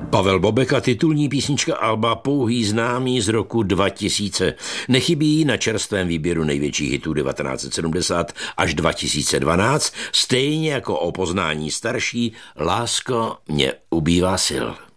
Pavel Bobek, titulní písnička alba Pouhý známý z roku 2000. Nechybí na čerstvém výběru největších hitů 1970 až 2012, stejně jako o poznání starší Lásko, mě ubývá sil.